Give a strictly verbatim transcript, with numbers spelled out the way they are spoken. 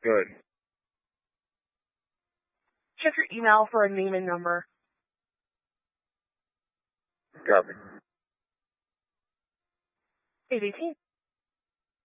Good. Check your email for a name and number. Copy. eight eighteen.